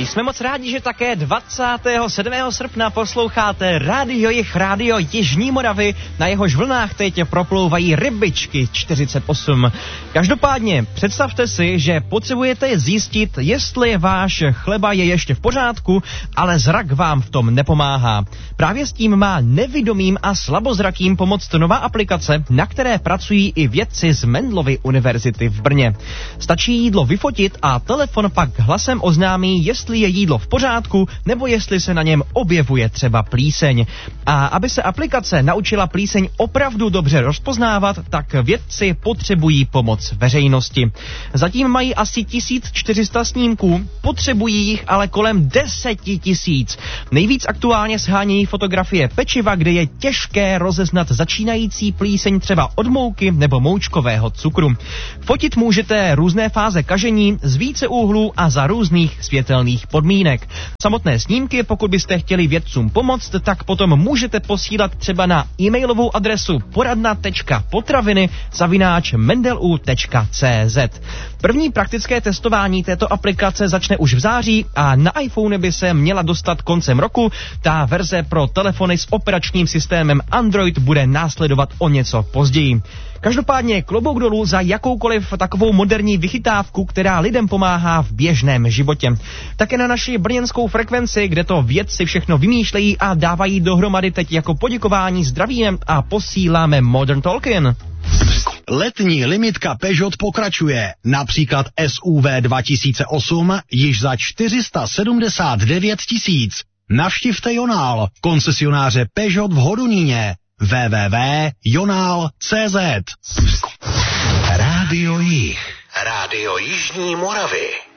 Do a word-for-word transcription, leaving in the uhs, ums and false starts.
Jsme moc rádi, že také dvacátého sedmého srpna posloucháte Rádio Jih, Rádio Jižní Moravy, na jehož vlnách teď proplouvají Rybičky čtyřicet osm. Každopádně představte si, že potřebujete zjistit, jestli váš chleba je ještě v pořádku, ale zrak vám v tom nepomáhá. Právě s tím má nevidomým a slabozrakým pomoct nová aplikace, na které pracují i vědci z Mendelovy univerzity v Brně. Stačí jídlo vyfotit a telefon pak hlasem oznámí, jestli je jídlo v pořádku, nebo jestli se na něm objevuje třeba plíseň. A aby se aplikace naučila plíseň opravdu dobře rozpoznávat, tak vědci potřebují pomoc veřejnosti. Zatím mají asi tisíc čtyři sta snímků, potřebují jich ale kolem deset tisíc. Nejvíc aktuálně shánějí fotografie pečiva, kde je těžké rozeznat začínající plíseň třeba od mouky nebo moučkového cukru. Fotit můžete různé fáze kažení z více úhlů a za různých světelných podmínek. Samotné snímky, pokud byste chtěli vědcům pomoct, tak potom můžete posílat třeba na e-mailovou adresu poradna tečka potraviny zavináč mendelu tečka cz. První praktické testování této aplikace začne už v září a na iPhone by se měla dostat koncem roku. Ta verze pro telefony s operačním systémem Android bude následovat o něco později. Každopádně klobouk dolů za jakoukoliv takovou moderní vychytávku, která lidem pomáhá v běžném životě. Také na naši brněnskou frekvenci, kde to vědci všechno vymýšlejí a dávají dohromady, teď jako poděkování zdravíme a posíláme Modern Talking. Letní limitka Peugeot pokračuje. Například S U V dva tisíce osm již za čtyři sta sedmdesát devět tisíc. Navštivte Jonál, koncesionáře Peugeot v Hodoníně. w w w tečka jonál tečka cé zet. Rádio Jih. Rádio Jižní Moravy.